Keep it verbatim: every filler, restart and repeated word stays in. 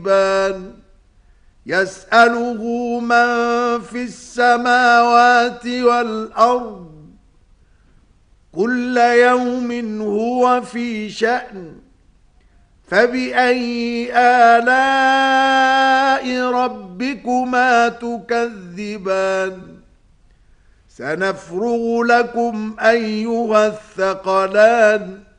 يسأله من في السماوات والأرض كل يوم هو في شأن فبأي آلاء ربكما تكذبان سنفرغ لكم أيها الثقلان